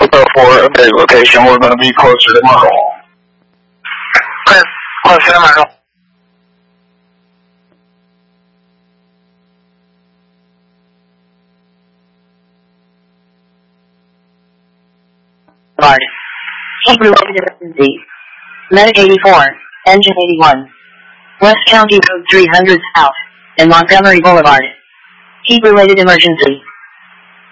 for a big location, we're going to be closer to Myrtle. Okay, closer to Myrtle. Boulevard. Heat-related emergency. Medic 84, Engine 81. West County Road 300 South, and Montgomery Boulevard. Heat-related emergency.